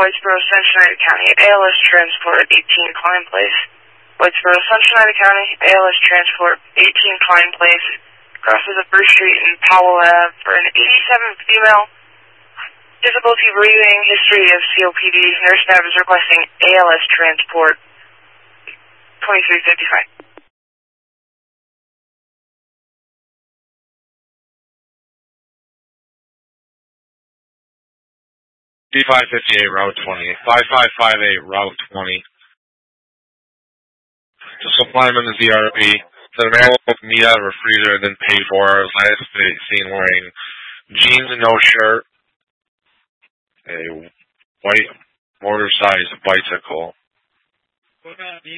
Whitesboro, Cincinnati County, ALS Transport, 18 Klein Place. Whitesboro, Cincinnati County, ALS Transport, 18 Klein Place. Crosses of Bruce Street and Powell Ave for an 87 female. Difficulty breathing, history of COPD. Nurse staff is requesting ALS Transport, 2355. D558, Route 20. 5558, Route 20. To supply him in the ZRB. The man will meet out of a freezer and then pay for it. Last seen wearing jeans and no shirt. A white motor-sized bicycle.